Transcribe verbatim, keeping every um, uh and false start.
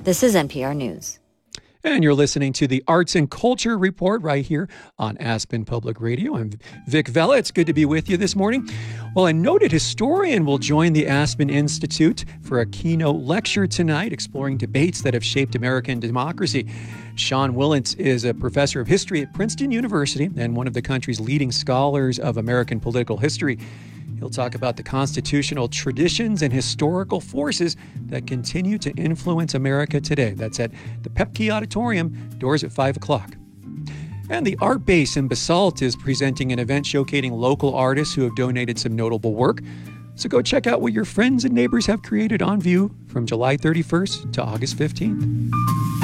This is N P R News. And you're listening to the Arts and Culture Report right here on Aspen Public Radio. I'm Vic Vela. It's good to be with you this morning. Well, a noted historian will join the Aspen Institute for a keynote lecture tonight exploring debates that have shaped American democracy. Sean Wilentz is a professor of history at Princeton University and one of the country's leading scholars of American political history. He'll talk about the constitutional traditions and historical forces that continue to influence America today. That's at the Pepke Auditorium, doors at five o'clock. And the Art Base in Basalt is presenting an event showcasing local artists who have donated some notable work. So go check out what your friends and neighbors have created on view from July thirty-first to August fifteenth.